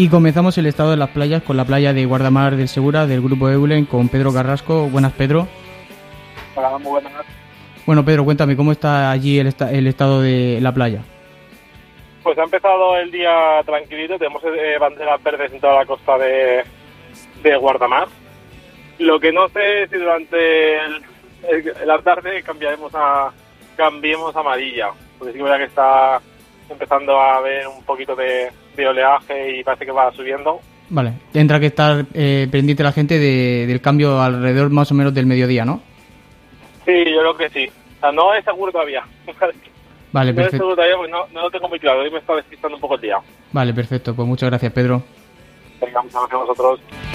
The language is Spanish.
Y comenzamos el estado de las playas con la playa de Guardamar del Segura del grupo Eulen con Pedro Carrasco. Buenas, Pedro. Hola, muy buenas. Bueno, Pedro, cuéntame, ¿cómo está allí el estado de la playa? Pues ha empezado el día tranquilito, tenemos banderas verdes en toda la costa de Guardamar. Lo que no sé es si durante la tarde cambiemos a amarilla, porque sí que es verdad que está empezando a haber un poquito de oleaje y parece que va subiendo. Vale, tendrá que estar pendiente la gente del cambio alrededor más o menos del mediodía, ¿no? Sí, yo creo que sí. O sea, no es seguro todavía. Vale, no es perfecto. seguro todavía porque no lo tengo muy claro. Hoy me está despistando un poco el día. Vale, perfecto. Pues muchas gracias, Pedro. Venga, muchas gracias a vosotros.